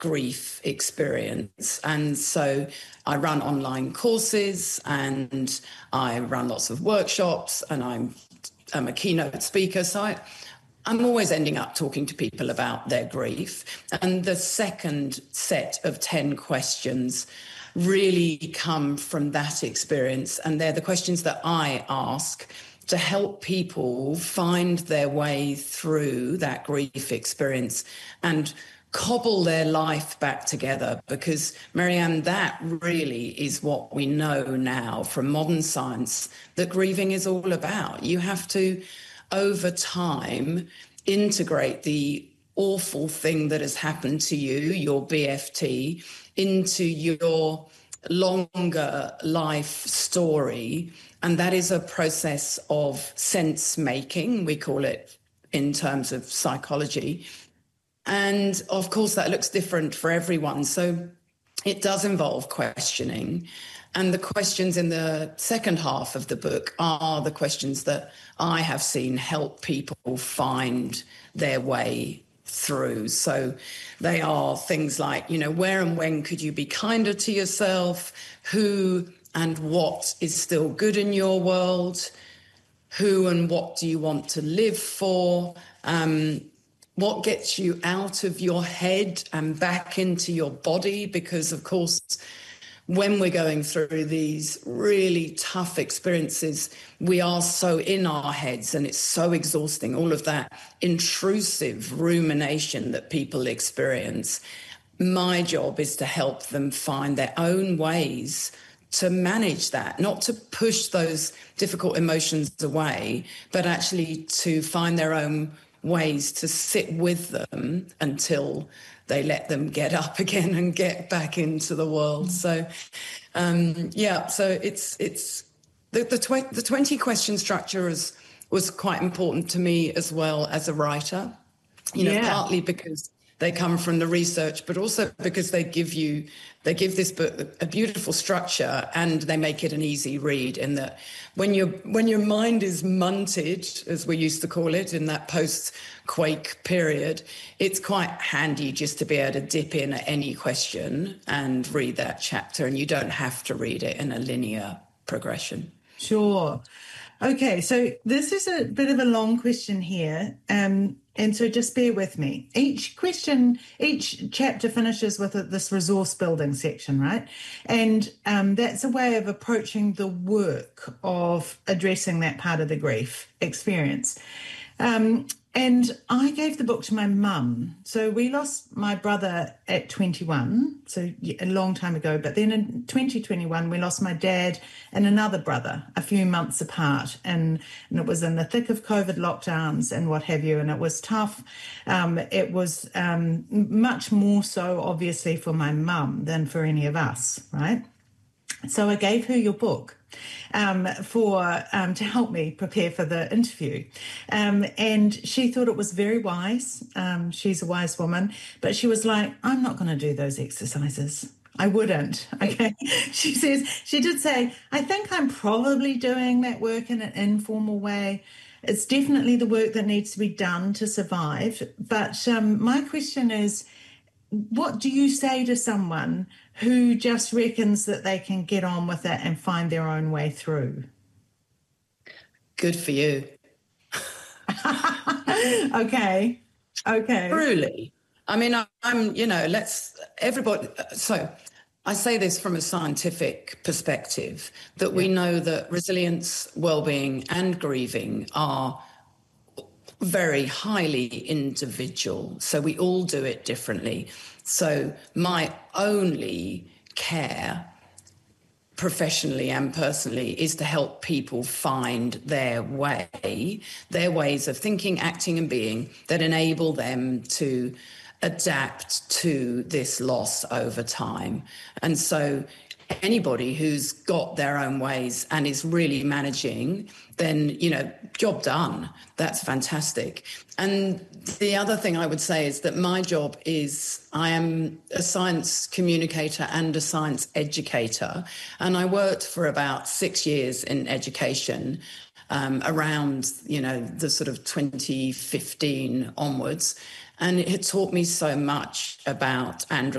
grief experience. And so I run online courses and I run lots of workshops and I'm a keynote speaker. So I'm always ending up talking to people about their grief. And the second set of 10 questions really come from that experience. And they're the questions that I ask to help people find their way through that grief experience and cobble their life back together. Because, Marianne, that really is what we know now from modern science that grieving is all about. You have to, over time, integrate the awful thing that has happened to you, your BFT, into your longer life story. And that is a process of sense making, we call it in terms of psychology. And of course, that looks different for everyone. So it does involve questioning. And the questions in the second half of the book are the questions that I have seen help people find their way through. So they are things like, where and when could you be kinder to yourself? Who and what is still good in your world? Who and what do you want to live for? What gets you out of your head and back into your body? Because, of course, when we're going through these really tough experiences, we are so in our heads and it's so exhausting, all of that intrusive rumination that people experience. My job is to help them find their own ways to manage that, not to push those difficult emotions away, but actually to find their own ways to sit with them until they let them get up again and get back into the world. So, so it's the 20 question structure was quite important to me as well as a writer, partly because they come from the research, but also because they give this book a beautiful structure and they make it an easy read. In that when your mind is munted, as we used to call it in that post-quake period, it's quite handy just to be able to dip in at any question and read that chapter, and you don't have to read it in a linear progression. Sure. Okay, so this is a bit of a long question here. And so just bear with me. Each chapter finishes with this resource building section, right? And that's a way of approaching the work of addressing that part of the grief experience. And I gave the book to my mum. So we lost my brother at 21, so a long time ago. But then in 2021, we lost my dad and another brother a few months apart. And it was in the thick of COVID lockdowns and what have you. And it was tough. It was much more so, obviously, for my mum than for any of us, right? So I gave her your book to help me prepare for the interview. And she thought it was very wise. She's a wise woman, but she was like, I'm not going to do those exercises. I wouldn't. Okay. She did say, I think I'm probably doing that work in an informal way. It's definitely the work that needs to be done to survive. But my question is, what do you say to someone who just reckons that they can get on with it and find their own way through? Good for you. Okay. Truly. I mean, everybody. So I say this from a scientific perspective, that we know that resilience, well-being and grieving are very highly individual. So we all do it differently. So my only care, professionally and personally, is to help people find their ways of thinking, acting and being that enable them to adapt to this loss over time. And so anybody who's got their own ways and is really managing, then, job done. That's fantastic. And the other thing I would say is that my job is I am a science communicator and a science educator. And I worked for about 6 years in education around, the sort of 2015 onwards. And it taught me so much about